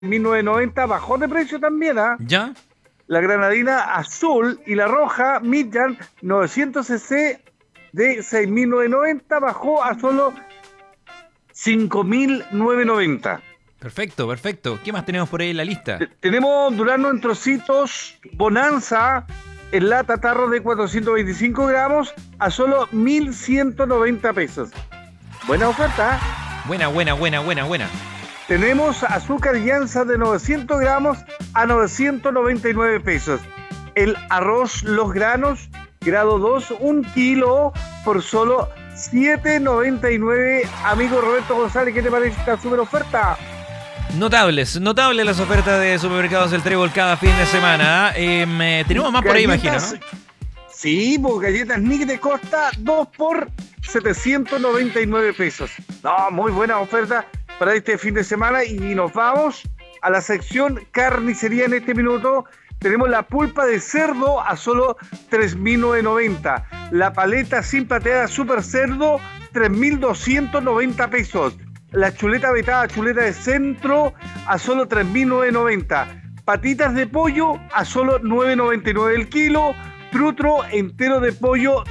1990, bajó de precio también, ¿ah? ¿Ya? La granadina azul y la roja Midland 900cc de 6.990 bajó a solo 5.990. Perfecto, perfecto. ¿Qué más tenemos por ahí en la lista? Tenemos durazno en trocitos Bonanza en lata tarro de 425 gramos a solo 1.190 pesos. Buena oferta, ¿eh? Buena. Tenemos azúcar llanza de 900 gramos a 999 pesos. El arroz Los Granos, grado 2, 1 kilo por solo 7.99. Amigo Roberto González, ¿qué te parece esta super oferta? Notables las ofertas de Supermercados El Trébol cada fin de semana. Tenemos más por ahí, imagino, ¿no? Sí, pues galletas Nick de Costa, 2 por 799 pesos. No, muy buena oferta para este fin de semana. Y nos vamos a la sección carnicería en este minuto. Tenemos la pulpa de cerdo a solo 3.990. La paleta sin plateada super cerdo, 3.290 pesos. La chuleta vetada, chuleta de centro, a solo 3.990. Patitas de pollo a solo 9.99 el kilo. Trutro entero de pollo,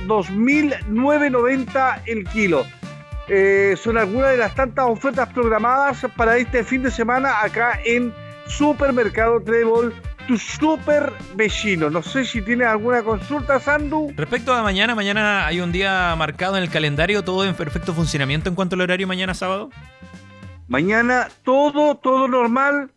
2.990 el kilo. Son algunas de las tantas ofertas programadas para este fin de semana acá en Supermercado Trébol, tu super vecino. No sé si tienes alguna consulta, Sandu. Respecto a mañana hay un día marcado en el calendario, todo en perfecto funcionamiento en cuanto al horario mañana sábado. Mañana todo normal,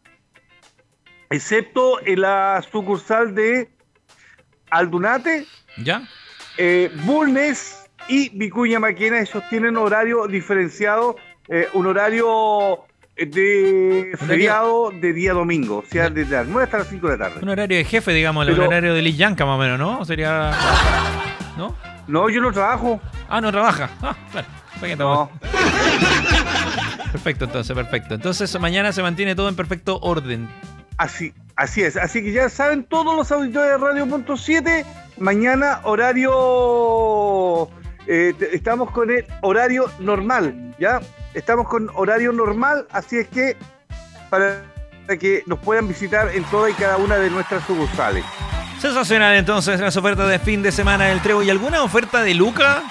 excepto en la sucursal de Aldunate, ¿Ya? Bulnes y Vicuña Maquena. Esos tienen horario diferenciado, un horario de feriado de día domingo, o sea, desde las 9 hasta las 5 de la tarde. Un horario de jefe, digamos, un horario de Liz Yanka más o menos, ¿no? Sería... ¿No? No, yo no trabajo. Ah, no trabaja. Ah, claro. No. Perfecto. Entonces mañana se mantiene todo en perfecto orden. Así es. Así que ya saben todos los auditores de Radio.7, mañana horario... estamos con el horario normal, ¿ya? Estamos con horario normal, así es que para que nos puedan visitar en toda y cada una de nuestras sucursales. Sensacional, entonces, las ofertas de fin de semana del Trébol. ¿Y alguna oferta de Luca?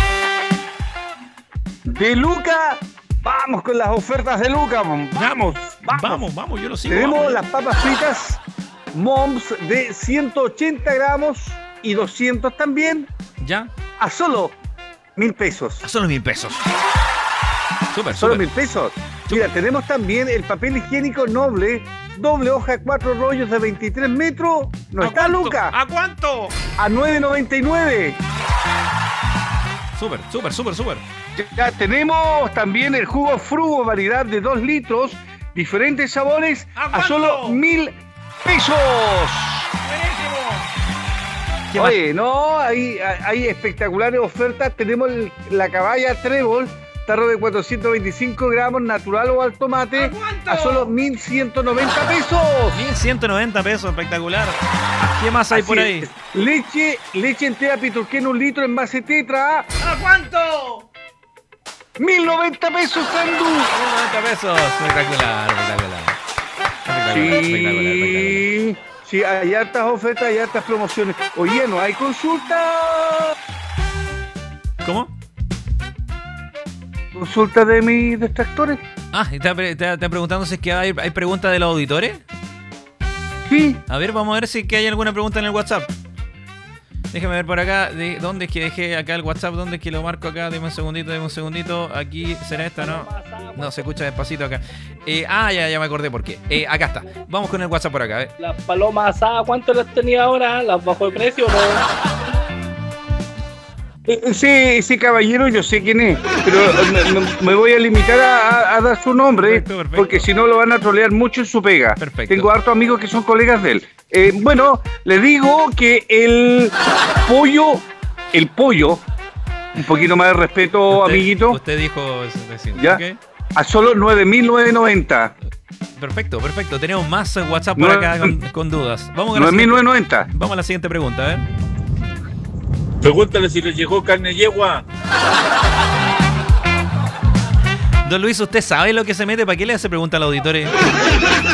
De Luca, vamos con las ofertas de Luca. Vamos, yo lo sigo. Tenemos las papas fritas Moms de 180 gramos y 200 también. ¿Ya? A solo 1.000 pesos. A solo 1.000 pesos. Súper. Solo 1.000 pesos. Mira, tenemos también el papel higiénico Noble, doble hoja, 4 rollos de 23 metros. ¿No está, Luca? ¿A cuánto? A 9.99. Súper. Ya tenemos también el jugo Frugo, variedad de 2 litros, diferentes sabores, a solo 1.000 pesos. Buenísimo. Oye, no, hay espectaculares ofertas. Tenemos la caballa Trébol, tarro de 425 gramos, natural o al tomate, a solo 1.190 pesos. 1.190 pesos, espectacular. ¿Qué más hay por ahí? Leche entera Piturquén, 1 litro en base tetra. ¿A cuánto? 1.090 pesos, Sandu. 1.090 pesos. Espectacular. Sí, hay hartas ofertas, hay hartas promociones. Oye, ¿no hay consulta? ¿Cómo? ¿Consulta de mis detractores? Ah, ¿está preguntando si es que hay preguntas de los auditores? Sí. A ver, vamos a ver si es que hay alguna pregunta en el WhatsApp. Déjame ver por acá, ¿dónde es que dejé acá el WhatsApp? ¿Dónde es que lo marco acá? Deme un segundito. Aquí, ¿será esta, no? No, se escucha despacito acá. Ya me acordé por qué. Acá está. Vamos con el WhatsApp por acá, a ver. Las palomas asadas, ¿cuánto las tenía ahora? ¿Las bajó de precio o no? Sí, caballero, yo sé quién es, pero me voy a limitar a dar su nombre, Perfecto. porque si no lo van a trolear mucho en su pega. Perfecto. Tengo hartos amigos que son colegas de él. Bueno, le digo que el pollo, un poquito más de respeto, amiguito. Usted dijo decir, ¿ya? ¿okay? A solo 9.990. Perfecto. Tenemos más WhatsApp por acá con dudas. Vamos a 9.990. Vamos a la siguiente pregunta, a ver. Pregúntale si le llegó carne yegua. Don Luis, ¿usted sabe lo que se mete? ¿Para qué le hace pregunta al auditorio?